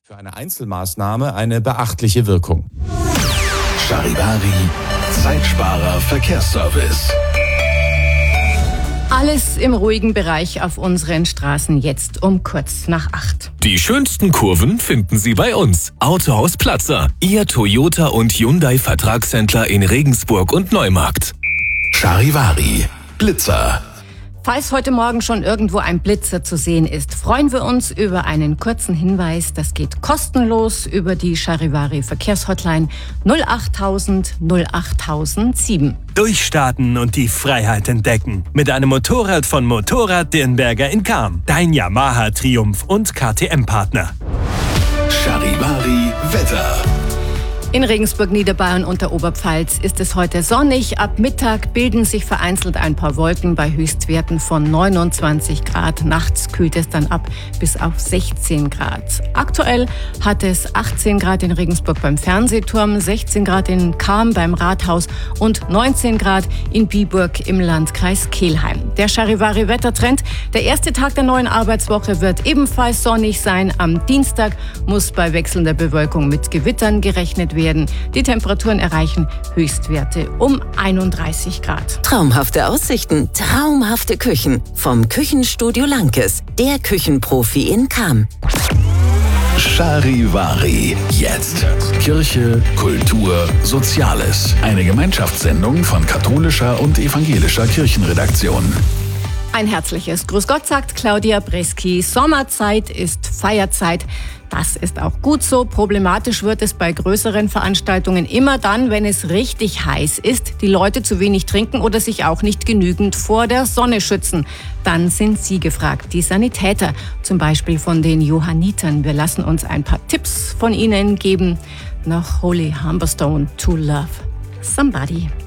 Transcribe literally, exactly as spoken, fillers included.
Für eine Einzelmaßnahme eine beachtliche Wirkung. Charivari, Zeitsparer Verkehrsservice. Alles im ruhigen Bereich auf unseren Straßen jetzt um kurz nach acht. Die schönsten Kurven finden Sie bei uns. Autohaus Platzer, Ihr Toyota und Hyundai Vertragshändler in Regensburg und Neumarkt. Charivari, Blitzer. Falls heute Morgen schon irgendwo ein Blitzer zu sehen ist, freuen wir uns über einen kurzen Hinweis. Das geht kostenlos über die Charivari Verkehrshotline null achttausend null achttausendsieben. Durchstarten und die Freiheit entdecken. Mit einem Motorrad von Motorrad Dirnberger in Cham. Dein Yamaha Triumph und K T M-Partner. Charivari Wetter. In Regensburg, Niederbayern und der Oberpfalz ist es heute sonnig. Ab Mittag bilden sich vereinzelt ein paar Wolken bei Höchstwerten von neunundzwanzig Grad. Nachts kühlt es dann ab bis auf sechzehn Grad. Aktuell hat es achtzehn Grad in Regensburg beim Fernsehturm, sechzehn Grad in Cham beim Rathaus und neunzehn Grad in Biburg im Landkreis Kelheim. Der Charivari-Wettertrend. Der erste Tag der neuen Arbeitswoche wird ebenfalls sonnig sein. Am Dienstag muss bei wechselnder Bewölkung mit Gewittern gerechnet werden. Die Temperaturen erreichen Höchstwerte um einunddreißig Grad. Traumhafte Aussichten, traumhafte Küchen. Vom Küchenstudio Lankes, der Küchenprofi in Cham. Charivari, jetzt. Kirche, Kultur, Soziales. Eine Gemeinschaftssendung von katholischer und evangelischer Kirchenredaktion. Ein herzliches Grüß Gott, sagt Claudia Breski. Sommerzeit ist Feierzeit. Das ist auch gut so. Problematisch wird es bei größeren Veranstaltungen immer dann, wenn es richtig heiß ist, die Leute zu wenig trinken oder sich auch nicht genügend vor der Sonne schützen. Dann sind Sie gefragt, die Sanitäter, zum Beispiel von den Johannitern. Wir lassen uns ein paar Tipps von ihnen geben. Nach Holy Humberstone to Love Somebody.